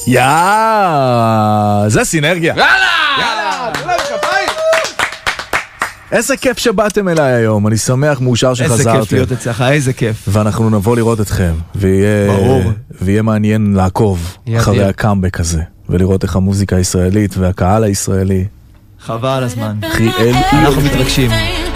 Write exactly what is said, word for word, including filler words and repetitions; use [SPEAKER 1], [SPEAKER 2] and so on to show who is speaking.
[SPEAKER 1] יאה, זה סינרגיה.
[SPEAKER 2] יאללה!
[SPEAKER 1] יאללה, תודה כפיים. איזה כיף שבאתם אליי היום, אני שמח, מאושר שחזרתם.
[SPEAKER 3] איזה כיף להיות אצלך, איזה כיף.
[SPEAKER 1] ואנחנו נבוא לראות אתכם, ויהיה, ויהיה מעניין לעקוב אחרי הקאמבק הזה, ולראות איך המוזיקה הישראלית והקהל הישראלי.
[SPEAKER 3] חבל הזמן.
[SPEAKER 1] חיאל,
[SPEAKER 3] אנחנו מתרגשים.